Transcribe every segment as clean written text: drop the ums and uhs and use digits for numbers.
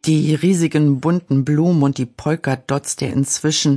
Die riesigen bunten Blumen und die Polkadots der inzwischen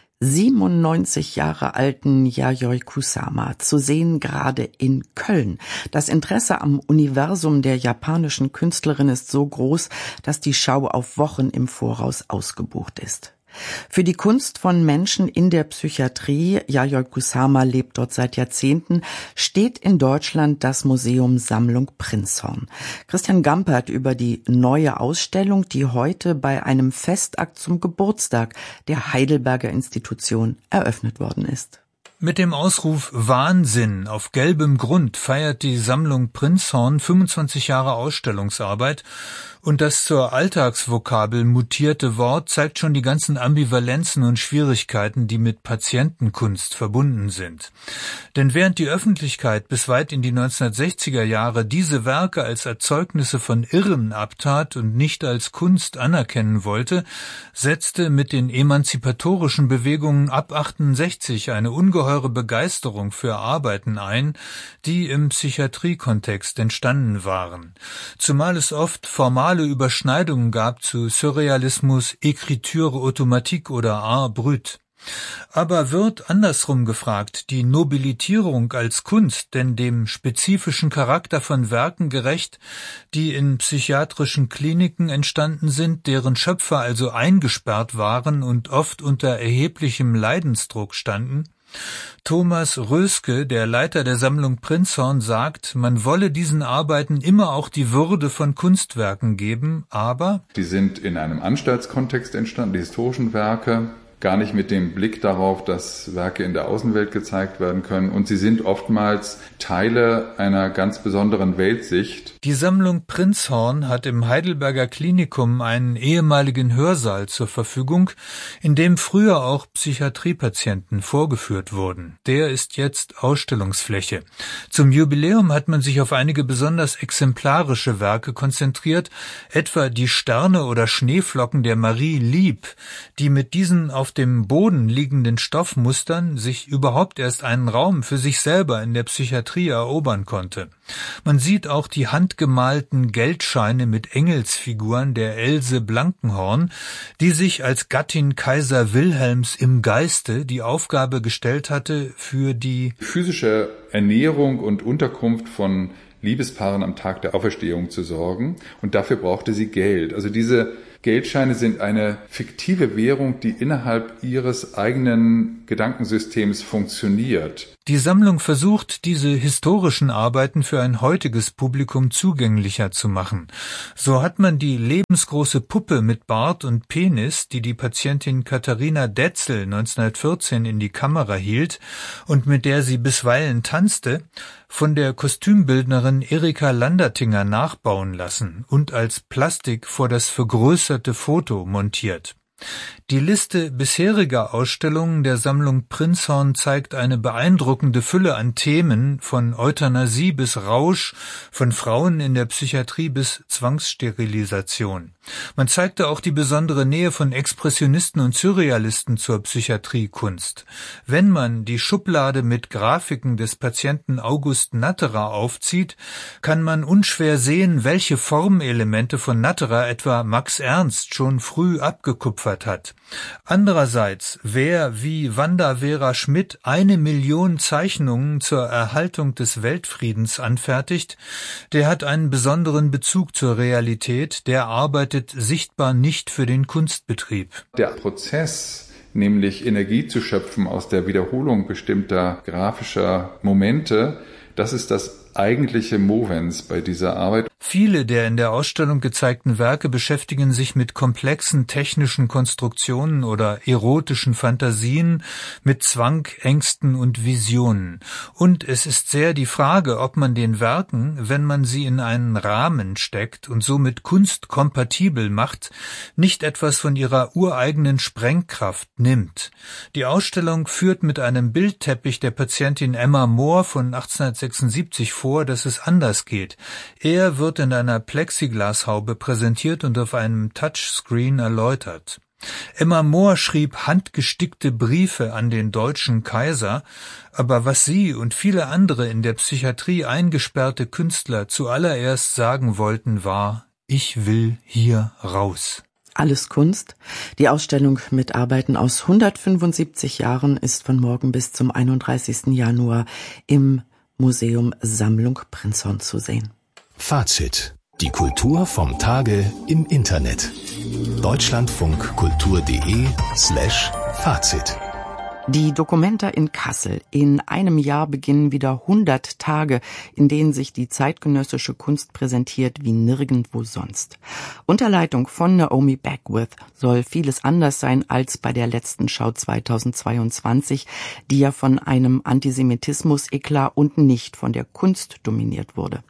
97 Jahre alten Yayoi Kusama, zu sehen gerade in Köln. Das Interesse am Universum der japanischen Künstlerin ist so groß, dass die Schau auf Wochen im Voraus ausgebucht ist. Für die Kunst von Menschen in der Psychiatrie, Yayoi Kusama lebt dort seit Jahrzehnten, steht in Deutschland das Museum Sammlung Prinzhorn. Christian Gampert über die neue Ausstellung, die heute bei einem Festakt zum Geburtstag der Heidelberger Institution eröffnet worden ist. Mit dem Ausruf Wahnsinn auf gelbem Grund feiert die Sammlung Prinzhorn 25 Jahre Ausstellungsarbeit. Und das zur Alltagsvokabel mutierte Wort zeigt schon die ganzen Ambivalenzen und Schwierigkeiten, die mit Patientenkunst verbunden sind. Denn während die Öffentlichkeit bis weit in die 1960er Jahre diese Werke als Erzeugnisse von Irren abtat und nicht als Kunst anerkennen wollte, setzte mit den emanzipatorischen Bewegungen ab 68 eine ungeheure Begeisterung für Arbeiten ein, die im Psychiatriekontext entstanden waren. Zumal es oft formale Überschneidungen gab zu Surrealismus, Écriture automatique oder Art brut. Aber wird andersrum gefragt, die Nobilitierung als Kunst denn dem spezifischen Charakter von Werken gerecht, die in psychiatrischen Kliniken entstanden sind, deren Schöpfer also eingesperrt waren und oft unter erheblichem Leidensdruck standen? Thomas Röske, der Leiter der Sammlung Prinzhorn, sagt, man wolle diesen Arbeiten immer auch die Würde von Kunstwerken geben, aber die sind in einem Anstaltskontext entstanden, die historischen Werke, gar nicht mit dem Blick darauf, dass Werke in der Außenwelt gezeigt werden können. Und sie sind oftmals Teile einer ganz besonderen Weltsicht. Die Sammlung Prinzhorn hat im Heidelberger Klinikum einen ehemaligen Hörsaal zur Verfügung, in dem früher auch Psychiatriepatienten vorgeführt wurden. Der ist jetzt Ausstellungsfläche. Zum Jubiläum hat man sich auf einige besonders exemplarische Werke konzentriert, etwa die Sterne oder Schneeflocken der Marie Lieb, die mit diesen auf dem Boden liegenden Stoffmustern sich überhaupt erst einen Raum für sich selber in der Psychiatrie erobern konnte. Man sieht auch die handgemalten Geldscheine mit Engelsfiguren der Else Blankenhorn, die sich als Gattin Kaiser Wilhelms im Geiste die Aufgabe gestellt hatte, für die physische Ernährung und Unterkunft von Liebespaaren am Tag der Auferstehung zu sorgen. Und dafür brauchte sie Geld. Also diese Geldscheine sind eine fiktive Währung, die innerhalb ihres eigenen Gedankensystems funktioniert. Die Sammlung versucht, diese historischen Arbeiten für ein heutiges Publikum zugänglicher zu machen. So hat man die lebensgroße Puppe mit Bart und Penis, die die Patientin Katharina Detzel 1914 in die Kamera hielt und mit der sie bisweilen tanzte, von der Kostümbildnerin Erika Landertinger nachbauen lassen und als Plastik vor das vergrößerte Foto montiert. Die Liste bisheriger Ausstellungen der Sammlung Prinzhorn zeigt eine beeindruckende Fülle an Themen, von Euthanasie bis Rausch, von Frauen in der Psychiatrie bis Zwangssterilisation. Man zeigte auch die besondere Nähe von Expressionisten und Surrealisten zur Psychiatriekunst. Wenn man die Schublade mit Grafiken des Patienten August Natterer aufzieht, kann man unschwer sehen, welche Formelemente von Natterer etwa Max Ernst schon früh abgekupfert hat. Andererseits, wer wie Wanda Vera Schmidt 1 Million Zeichnungen zur Erhaltung des Weltfriedens anfertigt, der hat einen besonderen Bezug zur Realität, der arbeitet sichtbar nicht für den Kunstbetrieb. Der Prozess, nämlich Energie zu schöpfen aus der Wiederholung bestimmter grafischer Momente, das ist das eigentliche Movens bei dieser Arbeit. Viele der in der Ausstellung gezeigten Werke beschäftigen sich mit komplexen technischen Konstruktionen oder erotischen Fantasien, mit Zwang, Ängsten und Visionen. Und es ist sehr die Frage, ob man den Werken, wenn man sie in einen Rahmen steckt und somit kunstkompatibel macht, nicht etwas von ihrer ureigenen Sprengkraft nimmt. Die Ausstellung führt mit einem Bildteppich der Patientin Emma Mohr von 1876 vor, dass es anders geht. Er wird in einer Plexiglashaube präsentiert und auf einem Touchscreen erläutert. Emma Mohr schrieb handgestickte Briefe an den deutschen Kaiser, aber was sie und viele andere in der Psychiatrie eingesperrte Künstler zuallererst sagen wollten, war: Ich will hier raus. Alles Kunst. Die Ausstellung mit Arbeiten aus 175 Jahren ist von morgen bis zum 31. Januar im Museum Sammlung Prinzhorn zu sehen. Fazit. Die Kultur vom Tage im Internet. deutschlandfunkkultur.de/Fazit. Die Documenta in Kassel. In einem Jahr beginnen wieder 100 Tage, in denen sich die zeitgenössische Kunst präsentiert wie nirgendwo sonst. Unter Leitung von Naomi Beckwith soll vieles anders sein als bei der letzten Schau 2022, die ja von einem Antisemitismus-Eklat und nicht von der Kunst dominiert wurde.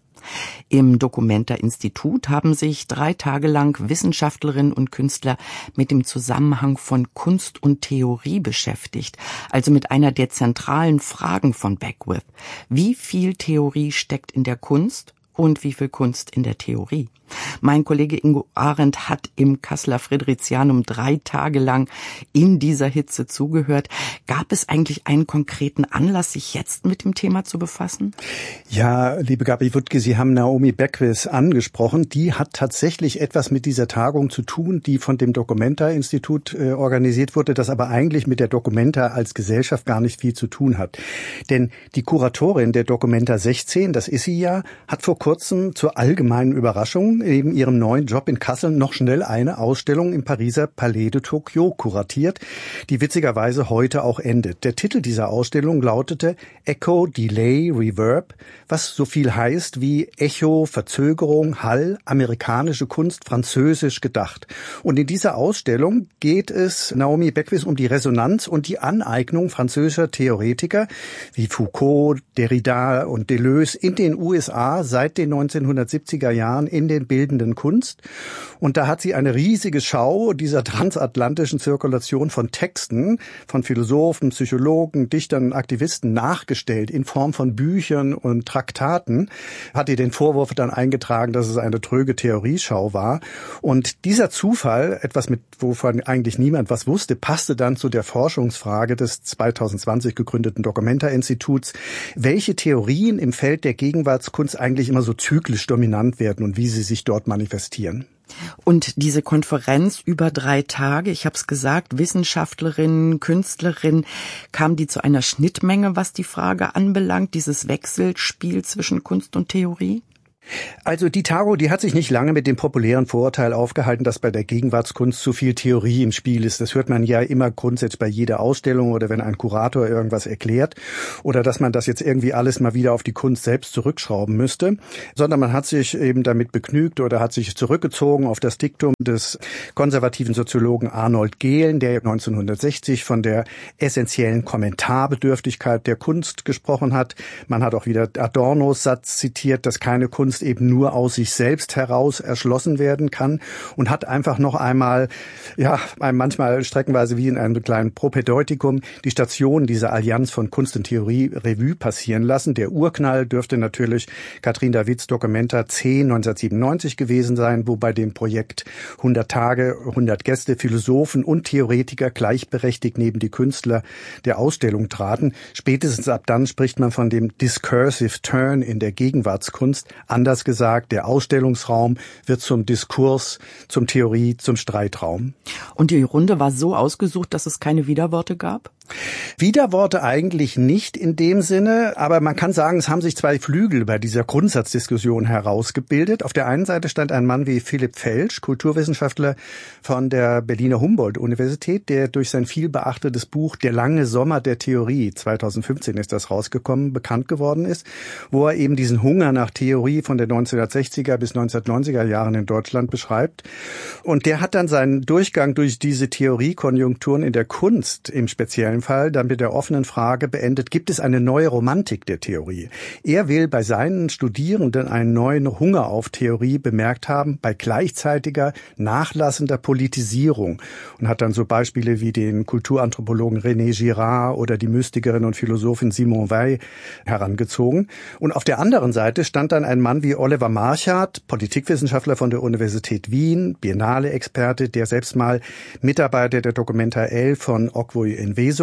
Im Documenta-Institut haben sich 3 Tage lang Wissenschaftlerinnen und Künstler mit dem Zusammenhang von Kunst und Theorie beschäftigt, also mit einer der zentralen Fragen von Beckwith. Wie viel Theorie steckt in der Kunst und wie viel Kunst in der Theorie? Mein Kollege Ingo Arendt hat im Kasseler Fridericianum 3 Tage lang in dieser Hitze zugehört. Gab es eigentlich einen konkreten Anlass, sich jetzt mit dem Thema zu befassen? Ja, liebe Gabi Wuttke, Sie haben Naomi Beckwith angesprochen. Die hat tatsächlich etwas mit dieser Tagung zu tun, die von dem Documenta-Institut organisiert wurde, das aber eigentlich mit der Documenta als Gesellschaft gar nicht viel zu tun hat. Denn die Kuratorin der Documenta 16, das ist sie ja, hat vor kurzem zur allgemeinen Überraschung neben ihrem neuen Job in Kassel noch schnell eine Ausstellung im Pariser Palais de Tokyo kuratiert, die witzigerweise heute auch endet. Der Titel dieser Ausstellung lautete Echo, Delay, Reverb, was so viel heißt wie Echo, Verzögerung, Hall, amerikanische Kunst, französisch gedacht. Und in dieser Ausstellung geht es Naomi Beckwith um die Resonanz und die Aneignung französischer Theoretiker wie Foucault, Derrida und Deleuze in den USA seit den 1970er Jahren in den bildenden Kunst. Und da hat sie eine riesige Schau dieser transatlantischen Zirkulation von Texten von Philosophen, Psychologen, Dichtern und Aktivisten nachgestellt in Form von Büchern und Traktaten. Hat ihr den Vorwurf dann eingetragen, dass es eine tröge Theorieschau war. Und dieser Zufall, etwas mit wovon eigentlich niemand was wusste, passte dann zu der Forschungsfrage des 2020 gegründeten Documenta-Instituts, welche Theorien im Feld der Gegenwartskunst eigentlich immer so zyklisch dominant werden und wie sie sich dort manifestieren. Und diese Konferenz über 3 Tage, ich habe es gesagt, Wissenschaftlerinnen, Künstlerinnen, kam die zu einer Schnittmenge, was die Frage anbelangt, dieses Wechselspiel zwischen Kunst und Theorie? Also die Tagung, die hat sich nicht lange mit dem populären Vorurteil aufgehalten, dass bei der Gegenwartskunst zu viel Theorie im Spiel ist. Das hört man ja immer grundsätzlich bei jeder Ausstellung oder wenn ein Kurator irgendwas erklärt oder dass man das jetzt irgendwie alles mal wieder auf die Kunst selbst zurückschrauben müsste, sondern man hat sich eben damit begnügt oder hat sich zurückgezogen auf das Diktum des konservativen Soziologen Arnold Gehlen, der 1960 von der essentiellen Kommentarbedürftigkeit der Kunst gesprochen hat. Man hat auch wieder Adornos Satz zitiert, dass keine Kunst eben nur aus sich selbst heraus erschlossen werden kann und hat einfach noch einmal, ja, manchmal streckenweise wie in einem kleinen Propädeutikum die Station dieser Allianz von Kunst und Theorie Revue passieren lassen. Der Urknall dürfte natürlich Katrin Davids Documenta 10 1997 gewesen sein, wo bei dem Projekt 100 Tage, 100 Gäste, Philosophen und Theoretiker gleichberechtigt neben die Künstler der Ausstellung traten. Spätestens ab dann spricht man von dem Discursive Turn in der Gegenwartskunst. Anders gesagt, der Ausstellungsraum wird zum Diskurs, zum Theorie, zum Streitraum. Und die Runde war so ausgesucht, dass es keine Widerworte gab? Widerworte eigentlich nicht in dem Sinne, aber man kann sagen, es haben sich 2 Flügel bei dieser Grundsatzdiskussion herausgebildet. Auf der einen Seite stand ein Mann wie Philipp Felsch, Kulturwissenschaftler von der Berliner Humboldt-Universität, der durch sein viel beachtetes Buch Der lange Sommer der Theorie, 2015 ist das rausgekommen, bekannt geworden ist, wo er eben diesen Hunger nach Theorie von den 1960er bis 1990er Jahren in Deutschland beschreibt. Und der hat dann seinen Durchgang durch diese Theoriekonjunkturen in der Kunst im speziellen Fall dann mit der offenen Frage beendet, gibt es eine neue Romantik der Theorie? Er will bei seinen Studierenden einen neuen Hunger auf Theorie bemerkt haben, bei gleichzeitiger nachlassender Politisierung und hat dann so Beispiele wie den Kulturanthropologen René Girard oder die Mystikerin und Philosophin Simone Weil herangezogen. Und auf der anderen Seite stand dann ein Mann wie Oliver Marchart, Politikwissenschaftler von der Universität Wien, Biennale-Experte, der selbst mal Mitarbeiter der Documenta 11 von Okwui Enwezor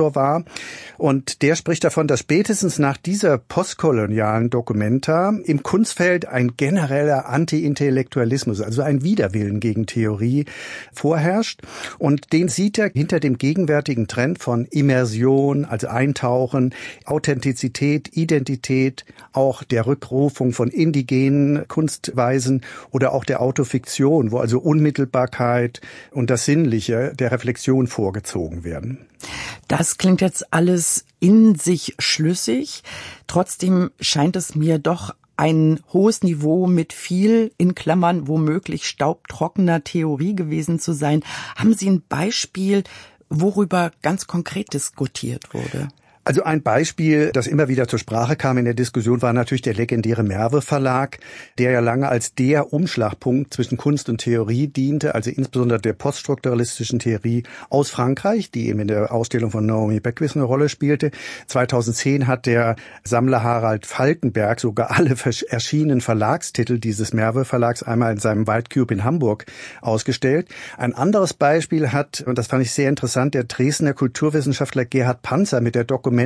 Kurator war. Und der spricht davon, dass spätestens nach dieser postkolonialen Documenta im Kunstfeld ein genereller Anti-Intellektualismus, also ein Widerwillen gegen Theorie vorherrscht. Und den sieht er hinter dem gegenwärtigen Trend von Immersion, also Eintauchen, Authentizität, Identität, auch der Rückrufung von indigenen Kunstweisen oder auch der Autofiktion, wo also Unmittelbarkeit und das Sinnliche der Reflexion vorgezogen werden. Das klingt jetzt alles in sich schlüssig. Trotzdem scheint es mir doch ein hohes Niveau mit viel, in Klammern, womöglich staubtrockener Theorie gewesen zu sein. Haben Sie ein Beispiel, worüber ganz konkret diskutiert wurde? Also ein Beispiel, das immer wieder zur Sprache kam in der Diskussion, war natürlich der legendäre Merve Verlag, der ja lange als der Umschlagpunkt zwischen Kunst und Theorie diente, also insbesondere der poststrukturalistischen Theorie aus Frankreich, die eben in der Ausstellung von Naomi Beckwith eine Rolle spielte. 2010 hat der Sammler Harald Falkenberg sogar alle erschienenen Verlagstitel dieses Merve Verlags einmal in seinem White Cube in Hamburg ausgestellt. Ein anderes Beispiel hat, und das fand ich sehr interessant, der Dresdner Kulturwissenschaftler Gerhard Panzer mit der Documenta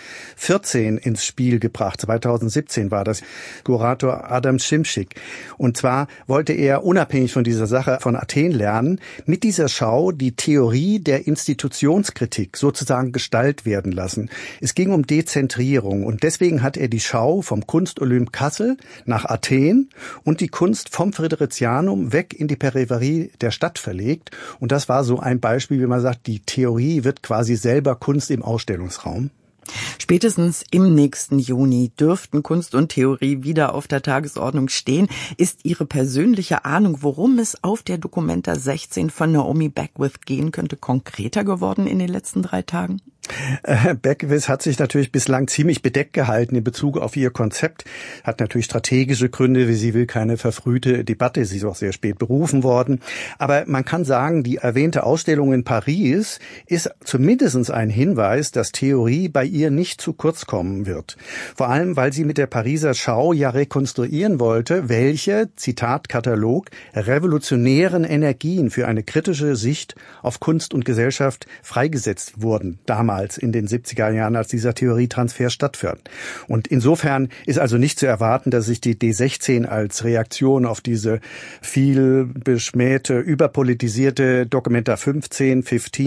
14 ins Spiel gebracht. 2017 war das, Kurator Adam Szymczyk. Und zwar wollte er unabhängig von dieser Sache von Athen lernen, mit dieser Schau die Theorie der Institutionskritik sozusagen Gestalt werden lassen. Es ging um Dezentrierung und deswegen hat er die Schau vom Kunstolymp Kassel nach Athen und die Kunst vom Friderizianum weg in die Peripherie der Stadt verlegt. Und das war so ein Beispiel, wie man sagt, die Theorie wird quasi selber Kunst im Ausstellungsraum. Spätestens im nächsten Juni dürften Kunst und Theorie wieder auf der Tagesordnung stehen. Ist Ihre persönliche Ahnung, worum es auf der Documenta 16 von Naomi Beckwith gehen könnte, konkreter geworden in den letzten 3 Tagen? Beckwith hat sich natürlich bislang ziemlich bedeckt gehalten in Bezug auf ihr Konzept, hat natürlich strategische Gründe, wie sie will keine verfrühte Debatte, sie ist auch sehr spät berufen worden. Aber man kann sagen, die erwähnte Ausstellung in Paris ist zumindest ein Hinweis, dass Theorie bei ihr nicht zu kurz kommen wird. Vor allem, weil sie mit der Pariser Schau ja rekonstruieren wollte, welche, Zitat Katalog, revolutionären Energien für eine kritische Sicht auf Kunst und Gesellschaft freigesetzt wurden, damals in den 70er Jahren, als dieser Theorietransfer stattfand. Und insofern ist also nicht zu erwarten, dass sich die D16 als Reaktion auf diese viel beschmähte, überpolitisierte Documenta 15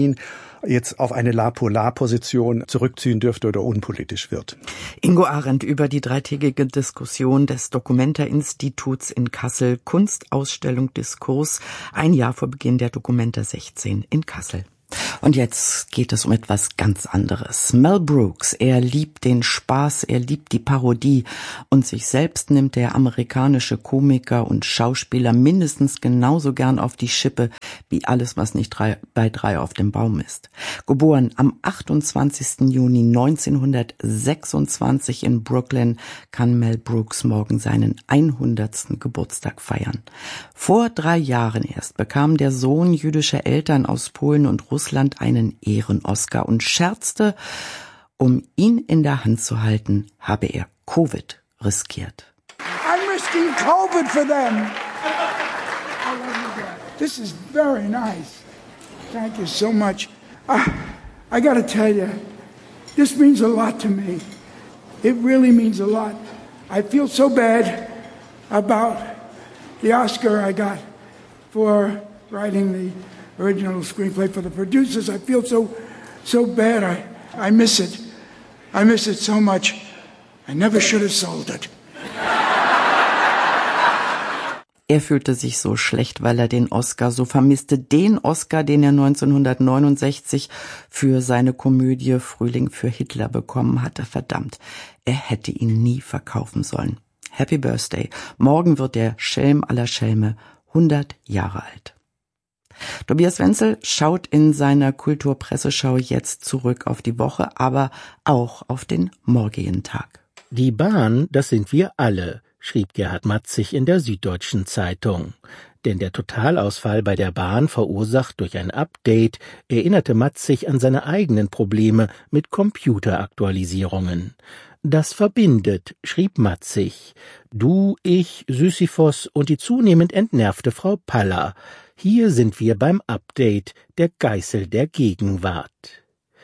jetzt auf eine La-Polar-Position zurückziehen dürfte oder unpolitisch wird. Ingo Arendt über die 3-tägige Diskussion des Documenta-Instituts in Kassel, Kunstausstellung Diskurs, ein Jahr vor Beginn der Documenta 16 in Kassel. Und jetzt geht es um etwas ganz anderes. Mel Brooks, er liebt den Spaß, er liebt die Parodie und sich selbst nimmt der amerikanische Komiker und Schauspieler mindestens genauso gern auf die Schippe wie alles, was nicht bei 3 auf dem Baum ist. Geboren am 28. Juni 1926 in Brooklyn, kann Mel Brooks morgen seinen 100. Geburtstag feiern. Vor 3 Jahren erst bekam der Sohn jüdischer Eltern aus Polen und Russland einen Ehren-Oscar und scherzte, um ihn in der Hand zu halten, habe er Covid riskiert. I'm risking COVID for them. This is very nice. Thank you so much. I got to tell you, this means a lot to me. It really means a lot. I feel so bad about the Oscar I got for writing the original screenplay for the producers. I feel so bad. I miss it. I miss it so much. I never should have sold it. Er fühlte sich so schlecht, weil er den Oscar so vermisste. Den Oscar, den er 1969 für seine Komödie Frühling für Hitler bekommen hatte. Verdammt, er hätte ihn nie verkaufen sollen. Happy Birthday. Morgen wird der Schelm aller Schelme 100 Jahre alt. Tobias Wenzel schaut in seiner Kulturpresseschau jetzt zurück auf die Woche, aber auch auf den morgigen Tag. Die Bahn, das sind wir alle, schrieb Gerhard Matzig in der Süddeutschen Zeitung. Denn der Totalausfall bei der Bahn, verursacht durch ein Update, erinnerte Matzig an seine eigenen Probleme mit Computeraktualisierungen. Das verbindet, schrieb Matzig. Du, ich, Sisyphos und die zunehmend entnervte Frau Paller. Hier sind wir beim Update, der Geißel der Gegenwart.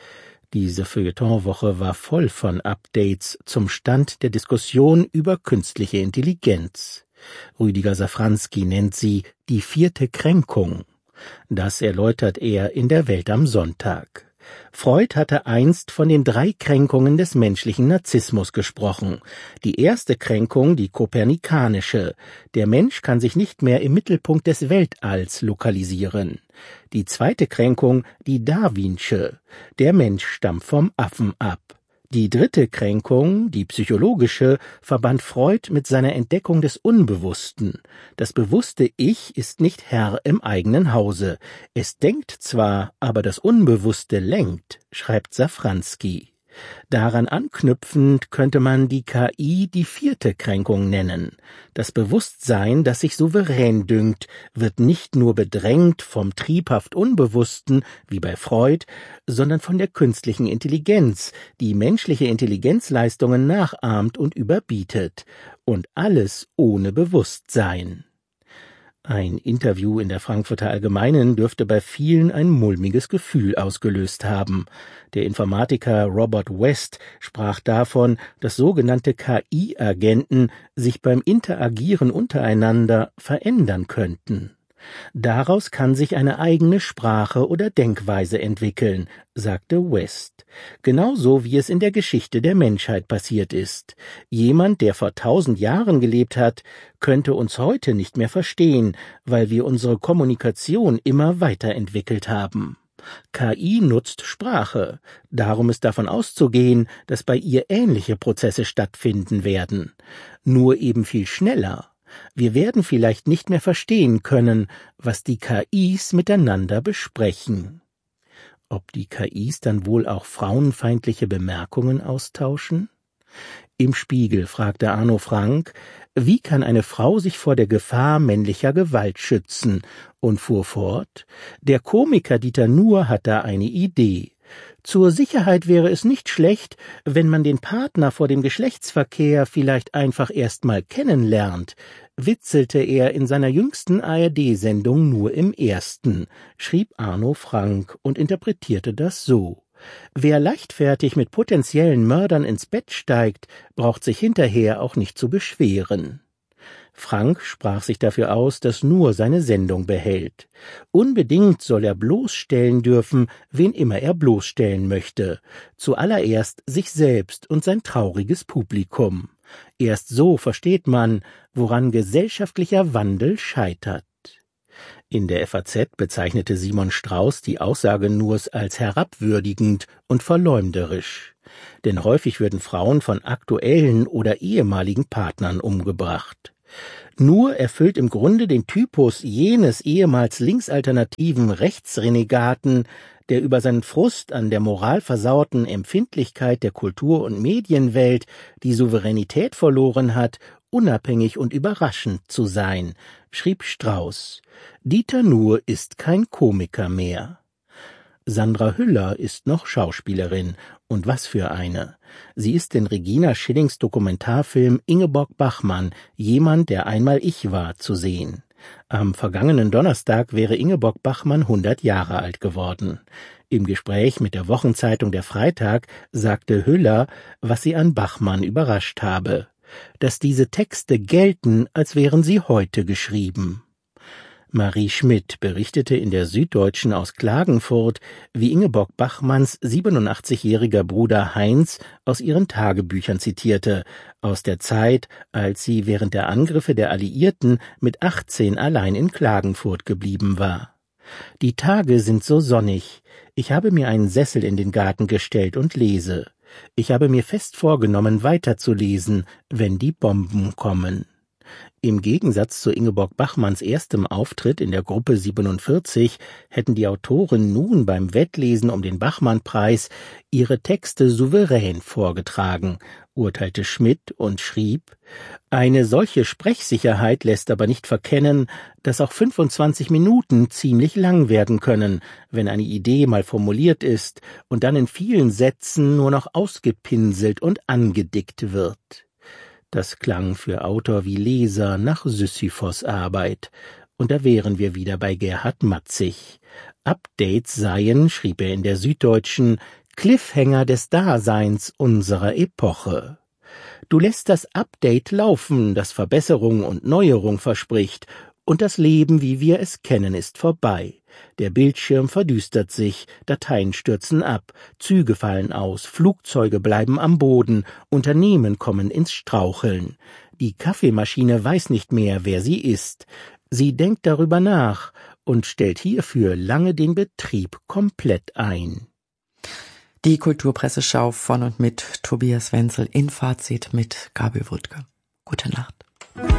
Diese Feuilletonwoche war voll von Updates zum Stand der Diskussion über künstliche Intelligenz. Rüdiger Safranski nennt sie die 4. Kränkung. Das erläutert er in der Welt am Sonntag. Freud hatte einst von den 3 Kränkungen des menschlichen Narzissmus gesprochen. Die erste Kränkung, die kopernikanische. Der Mensch kann sich nicht mehr im Mittelpunkt des Weltalls lokalisieren. Die zweite Kränkung, die darwinsche. Der Mensch stammt vom Affen ab. Die dritte Kränkung, die psychologische, verband Freud mit seiner Entdeckung des Unbewussten. Das bewusste Ich ist nicht Herr im eigenen Hause. Es denkt zwar, aber das Unbewusste lenkt, schreibt Safranski. Daran anknüpfend könnte man die KI die 4. Kränkung nennen. Das Bewusstsein, das sich souverän dünkt, wird nicht nur bedrängt vom triebhaft Unbewussten, wie bei Freud, sondern von der künstlichen Intelligenz, die menschliche Intelligenzleistungen nachahmt und überbietet. Und alles ohne Bewusstsein. Ein Interview in der Frankfurter Allgemeinen dürfte bei vielen ein mulmiges Gefühl ausgelöst haben. Der Informatiker Robert West sprach davon, dass sogenannte KI-Agenten sich beim Interagieren untereinander verändern könnten. Daraus kann sich eine eigene Sprache oder Denkweise entwickeln, sagte West. Genauso wie es in der Geschichte der Menschheit passiert ist. Jemand, der vor 1000 Jahren gelebt hat, könnte uns heute nicht mehr verstehen, weil wir unsere Kommunikation immer weiterentwickelt haben. KI nutzt Sprache. Darum ist davon auszugehen, dass bei ihr ähnliche Prozesse stattfinden werden. Nur eben viel schneller. Wir werden vielleicht nicht mehr verstehen können, was die KIs miteinander besprechen. Ob die KIs dann wohl auch frauenfeindliche Bemerkungen austauschen? Im Spiegel fragte Arno Frank, wie kann eine Frau sich vor der Gefahr männlicher Gewalt schützen? Und fuhr fort, der Komiker Dieter Nuhr hat da eine Idee. Zur Sicherheit wäre es nicht schlecht, wenn man den Partner vor dem Geschlechtsverkehr vielleicht einfach erst mal kennenlernt, witzelte er in seiner jüngsten ARD-Sendung Nur im Ersten, schrieb Arno Frank und interpretierte das so. Wer leichtfertig mit potenziellen Mördern ins Bett steigt, braucht sich hinterher auch nicht zu beschweren. Frank sprach sich dafür aus, dass Nur seine Sendung behält. Unbedingt soll er bloßstellen dürfen, wen immer er bloßstellen möchte. Zuallererst sich selbst und sein trauriges Publikum. Erst so versteht man, woran gesellschaftlicher Wandel scheitert. In der FAZ bezeichnete Simon Strauß die Aussage Nurs als herabwürdigend und verleumderisch. Denn häufig würden Frauen von aktuellen oder ehemaligen Partnern umgebracht. Nur erfüllt im Grunde den Typus jenes ehemals linksalternativen Rechtsrenegaten, der über seinen Frust an der moralversauerten Empfindlichkeit der Kultur- und Medienwelt die Souveränität verloren hat, unabhängig und überraschend zu sein, schrieb Strauß. Dieter Nuhr ist kein Komiker mehr. Sandra Hüller ist noch Schauspielerin, und was für eine. Sie ist in Regina Schillings Dokumentarfilm Ingeborg Bachmann, jemand, der einmal ich war, zu sehen. Am vergangenen Donnerstag wäre Ingeborg Bachmann 100 Jahre alt geworden. Im Gespräch mit der Wochenzeitung Der Freitag sagte Hüller, was sie an Bachmann überrascht habe, dass diese Texte gelten, als wären sie heute geschrieben. Marie Schmidt berichtete in der Süddeutschen aus Klagenfurt, wie Ingeborg Bachmanns 87-jähriger Bruder Heinz aus ihren Tagebüchern zitierte, aus der Zeit, als sie während der Angriffe der Alliierten mit 18 allein in Klagenfurt geblieben war. Die Tage sind so sonnig. Ich habe mir einen Sessel in den Garten gestellt und lese. Ich habe mir fest vorgenommen, weiterzulesen, wenn die Bomben kommen. Im Gegensatz zu Ingeborg Bachmanns erstem Auftritt in der Gruppe 47 hätten die Autoren nun beim Wettlesen um den Bachmann-Preis ihre Texte souverän vorgetragen, urteilte Schmidt und schrieb, eine solche Sprechsicherheit lässt aber nicht verkennen, dass auch 25 Minuten ziemlich lang werden können, wenn eine Idee mal formuliert ist und dann in vielen Sätzen nur noch ausgepinselt und angedickt wird. Das klang für Autor wie Leser nach Sisyphos-Arbeit. Und da wären wir wieder bei Gerhard Matzig. Updates seien, schrieb er in der Süddeutschen, Cliffhanger des Daseins unserer Epoche. Du lässt das Update laufen, das Verbesserung und Neuerung verspricht, und das Leben, wie wir es kennen, ist vorbei. Der Bildschirm verdüstert sich, Dateien stürzen ab, Züge fallen aus, Flugzeuge bleiben am Boden, Unternehmen kommen ins Straucheln. Die Kaffeemaschine weiß nicht mehr, wer sie ist. Sie denkt darüber nach und stellt hierfür lange den Betrieb komplett ein. Die Kulturpresseschau von und mit Tobias Wenzel in Fazit mit Gabi Wuttke. Gute Nacht.